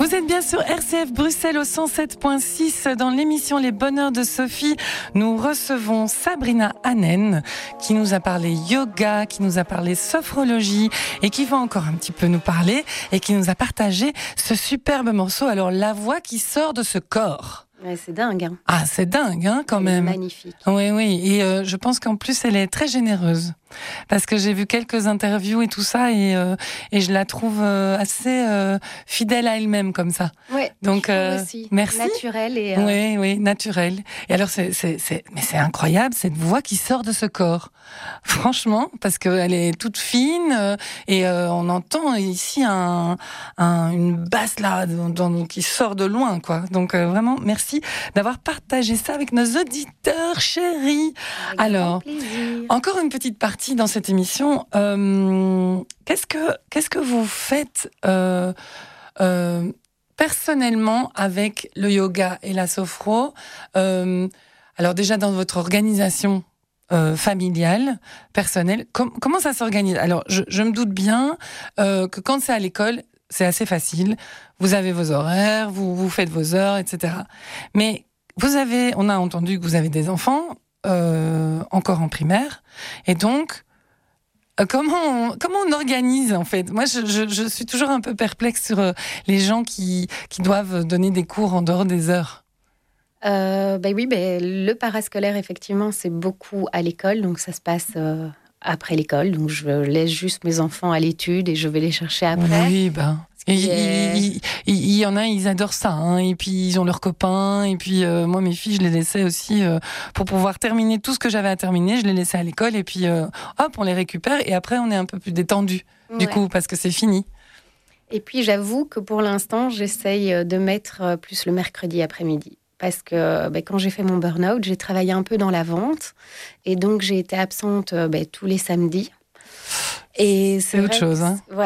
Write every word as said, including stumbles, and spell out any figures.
Vous êtes bien sur R C F Bruxelles au cent sept point six. Dans l'émission Les Bonheurs de Sophie, nous recevons Sabrina Hanen qui nous a parlé yoga, qui nous a parlé sophrologie et qui va encore un petit peu nous parler et qui nous a partagé ce superbe morceau. Alors, la voix qui sort de ce corps. Ouais, c'est dingue. Hein. Ah, c'est dingue, hein, quand elle même. Est magnifique. Oui, oui. Et euh, je pense qu'en plus, elle est très généreuse. Parce que j'ai vu quelques interviews et tout ça, et, euh, et je la trouve euh, assez euh, fidèle à elle-même, comme ça. Oui, donc euh, aussi. Merci. Naturelle. Et, euh... Oui, oui, naturelle. Et alors, c'est, c'est, c'est, mais c'est incroyable, cette voix qui sort de ce corps. Franchement, parce qu'elle est toute fine, euh, et euh, on entend ici un, un, une basse là, dans, dans, qui sort de loin, quoi. Donc, euh, vraiment, merci d'avoir partagé ça avec nos auditeurs chéris. Avec alors, plaisir. Encore une petite partie dans cette émission. Euh, qu'est-ce que qu'est-ce que vous faites euh, euh, personnellement avec le yoga et la sophro? euh, Alors déjà dans votre organisation euh, familiale, personnelle, com- comment ça s'organise? Alors je, je me doute bien euh, que quand c'est à l'école, c'est assez facile. Vous avez vos horaires, vous vous faites vos heures, et cetera. Mais vous avez, on a entendu que vous avez des enfants. Euh, encore en primaire, et donc euh, comment on, comment on organise en fait? Moi, je, je, je suis toujours un peu perplexe sur euh, les gens qui qui doivent donner des cours en dehors des heures. Euh, ben oui, ben le parascolaire effectivement, c'est beaucoup à l'école, donc ça se passe euh, après l'école, donc je laisse juste mes enfants à l'étude et je vais les chercher après. Oui, ben. Il est... y, il, il y en a, ils adorent ça, hein, et puis ils ont leurs copains, et puis euh, moi mes filles, je les laissais aussi euh, pour pouvoir terminer tout ce que j'avais à terminer, je les laissais à l'école, et puis euh, hop, on les récupère, et après on est un peu plus détendu, ouais. Du coup, parce que c'est fini. Et puis j'avoue que pour l'instant, j'essaye de mettre plus le mercredi après-midi. Parce que ben, quand j'ai fait mon burn-out, j'ai travaillé un peu dans la vente, et donc j'ai été absente ben, tous les samedis. Et c'est, c'est autre chose, hein. Voilà.